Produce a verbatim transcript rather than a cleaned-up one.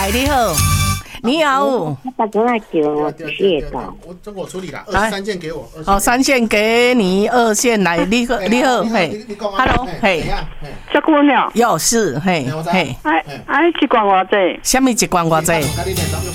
来，你好，你好。 打电话叫我谢到。 我这我处理了，二十三件给我。 哦，三线给你，二线来，你好，你好，嘿 ，Hello， 嘿， 小姑娘， 又是，嘿，嘿， 哎哎，一罐偌济？ 什么一罐偌济？